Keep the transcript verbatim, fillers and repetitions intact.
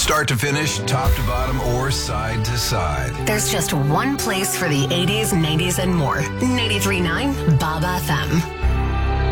Start to finish, top to bottom, or side to side. There's just one place for the eighties, nineties, and more. ninety-three point nine Bob F M.